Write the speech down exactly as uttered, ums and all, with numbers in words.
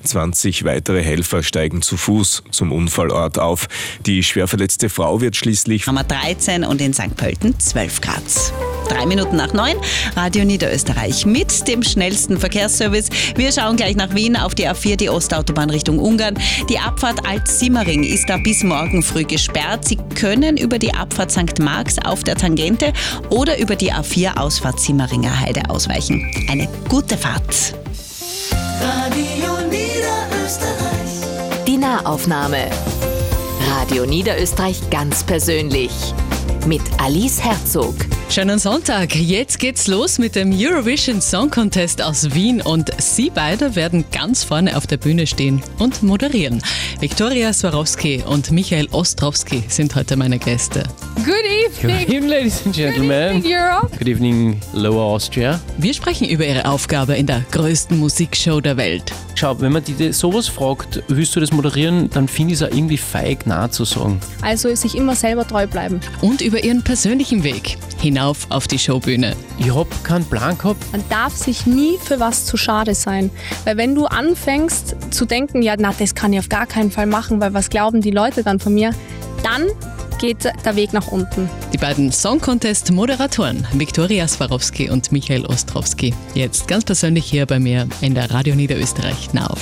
zwanzig weitere Helfer steigen zu Fuß zum Unfallort auf. Die schwerverletzte Frau wird schließlich Haben wir dreizehn und in Sankt Pölten zwölf Grad. Drei Minuten nach neun, Radio Niederösterreich mit dem schnellsten Verkehrsservice. Wir schauen gleich nach Wien auf die A vier, die Ostautobahn Richtung Ungarn. Die Abfahrt Alt-Simmering ist da bis morgen früh gesperrt. Sie können über die Abfahrt Sankt Marx auf der Tangente oder über die A vier Ausfahrt Simmeringer Heide ausweichen. Eine gute Fahrt. Radio Niederösterreich. Die Nahaufnahme. Radio Niederösterreich ganz persönlich. Mit Alice Herzog. Schönen Sonntag. Jetzt geht's los mit dem Eurovision Song Contest aus Wien und Sie beide werden ganz vorne auf der Bühne stehen und moderieren. Viktoria Swarovski und Michael Ostrowski sind heute meine Gäste. Good evening. Good evening, ladies and gentlemen. Good evening, Europe. Good evening, Lower Austria. Wir sprechen über Ihre Aufgabe in der größten Musikshow der Welt. Schau, wenn man dich sowas fragt, willst du das moderieren, dann finde ich es auch irgendwie feig, Nein zu sagen. Also sich immer selber treu bleiben. Und über Ihren persönlichen Weg hinauf auf die Showbühne. Ich hab keinen Plan gehabt. Man darf sich nie für was zu schade sein. Weil wenn du anfängst zu denken, ja, na, das kann ich auf gar keinen Fall machen, weil was glauben die Leute dann von mir, dann geht der Weg nach unten. Die beiden Song Contest Moderatoren Viktoria Swarovski und Michael Ostrowski. Jetzt ganz persönlich hier bei mir in der Radio Niederösterreich Nahaufnahme.